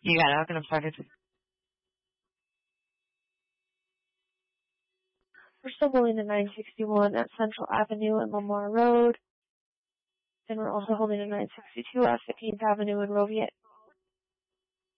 You got it. I'll get them started. We're still holding the 961 at Central Avenue and Lamar Road. And we're also holding a 962 at 15th Avenue and Roviet